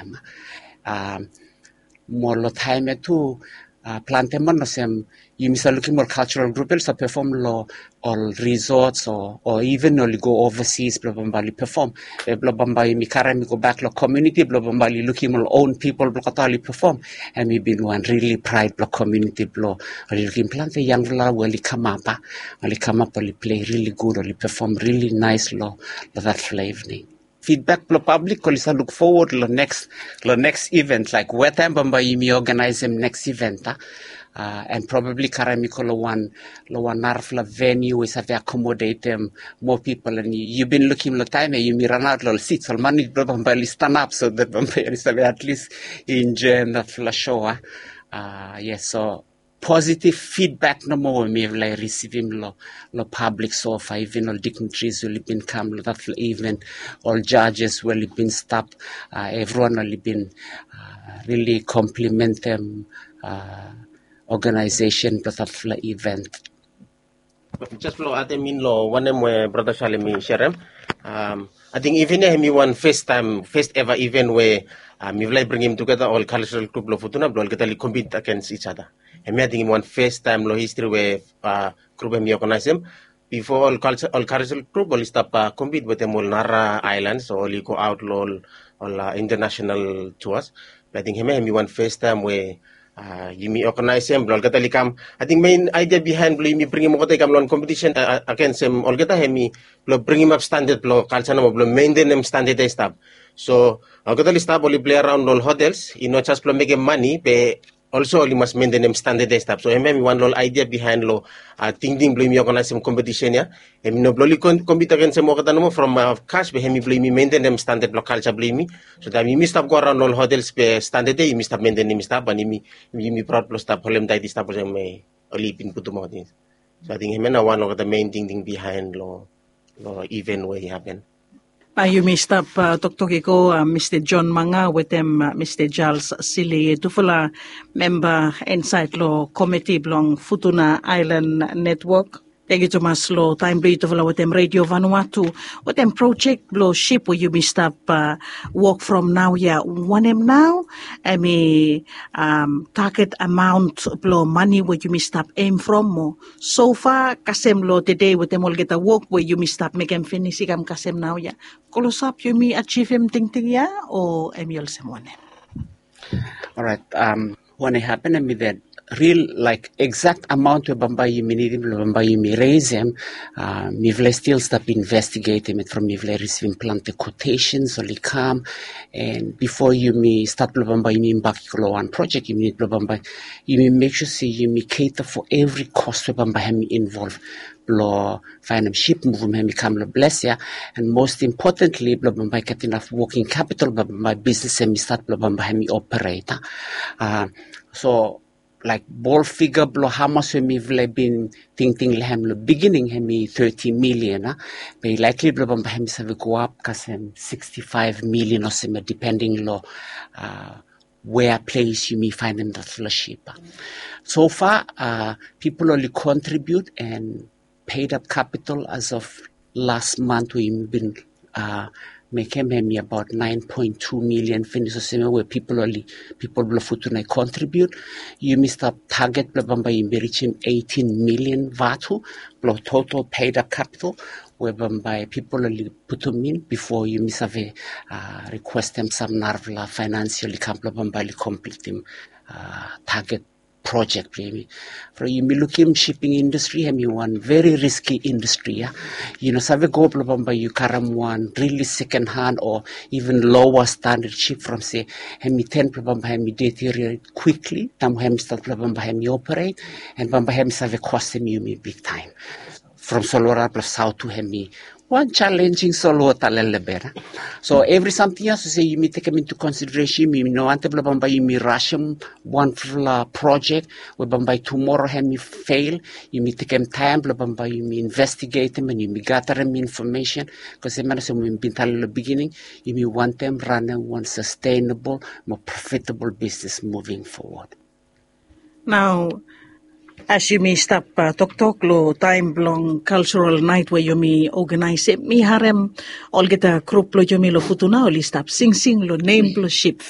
lem. More lo time to plantemon no sem you misal looking more cultural groups so perform lo all resorts or even only go overseas blabambali perform blabambali mi kara mi go back lo community blabambali looking more own people blakatali perform and we been one really pride blo community blo looking plante young la wali come up only play really good only perform really nice lo that flavor feedback lo public kolisa look forward lo next event like where time bamba mi organize them next event and probably karamiko lo one narfla venue is have accommodate them more people and you've been looking lo time you mi run out lo seats all money bamba stand up so that bamba is at least enjoy that fla show yes so positive feedback no more me like receiving lo public so far even all dignitaries will been come that even all judges will been stopped everyone will been really compliment them organization but that event just lo ate min lo one mo brother Shalemi sherem I think even me one first ever event where me like bring him together all cultural group lo futuna blo kita compete against each other. And I think one first time lo history where group me organize them before all cultural group all stop compete with them all Nara Islands so all go out all international tours. But I think me one first time where you me organize them blo kita likam. I think main idea behind blo me bring him ko tay kam competition against them all kita me blo bring him up standard blo culture na blo maintain them standard stuff. So kita stop only play around all hotels you not just blo make money but also only must maintain them standard stuff. So me one little idea behind lo thinking blame you organize some competition ya. Me no bloli compete against some okata no from cash be me blame me maintain them standard local culture blame me. So that me stop go around all hotels be standard day me stop maintain me stop and me proud plus stop holem dai stop so me only pin putu mo din. So I think me na one of the main thing behind lo event where it happen. You missed up Toktokiko, Mr. John Manga with them, Mr. Charles Sili, Tufula member inside law committee belong Futuna Island Network. Thank you so much, Lo. Time blue Tufula with them Radio Vanuatu. With them project blow ship where you missed up work from now, yeah. One now, I mean, target amount blow money where you missed up aim from more. So far, Kasem Lo today with them all get a work where you missed up make them finish Kasem now, yeah. Close up, you may achieve him ting ya or Emil someone. All right. When it happened to me that real like exact amount of Bambayi me raise him, me still stop investigating it from me receiving plant quotations only come and before you me start Bambayi me back one project you need Bambayi you me make sure see you me cater for every cost of Bambayi involved. Blo find ship movement become lo bless ya and most importantly blo by get enough working capital but my business and start blo by me operate so like ball figure blo how much we have been thinking lehem lo beginning hemi 30 million but likely blo by hemi have go up kasem 65 million or some depending lo where place you may find them that fellowship so far people only contribute and paid up capital as of last month we've been making me about 9.2 million finish where people will futuna contribute you missed up target by reaching 18 million vatu total paid up capital whereby people only put them in before you miss have request them some narvla financially complete them target project really. For you me looking shipping industry hemi one very risky industry you know save go by you karam one really second hand or even lower standard ship from say hemi 10 by hemi deteriorate quickly tam hemi start by hemi operate and by hemi save cost hemi me big time from Solora plus south to hemi one challenging solo talelebera. So every something else to say you may take them into consideration. You know, ante by you may rush one project whereby tomorrow hemi fail. You may take them time by you may investigate them and you may gather them information because the man when been telling the beginning you may want them running one sustainable, more profitable business moving forward. Now, as you may stop talk lo time long cultural night where you may organize it, mi harem all get a group lo you may lo futuna only stop sing lo name lo ship